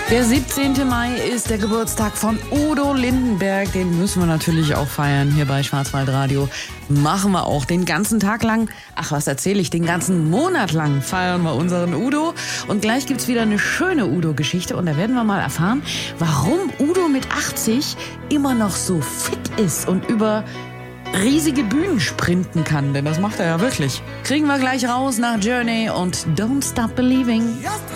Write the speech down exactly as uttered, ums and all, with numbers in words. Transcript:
Der siebzehnte Mai ist der Geburtstag von Udo Lindenberg. Den müssen wir natürlich auch feiern hier bei Schwarzwaldradio. Machen wir auch den ganzen Tag lang. Ach, was erzähle ich? Den ganzen Monat lang feiern wir unseren Udo. Und gleich gibt's wieder eine schöne Udo-Geschichte. Und da werden wir mal erfahren, warum Udo mit achtzig immer noch so fit ist und über riesige Bühnen sprinten kann. Denn das macht er ja wirklich. Kriegen wir gleich raus nach Journey und Don't Stop Believing.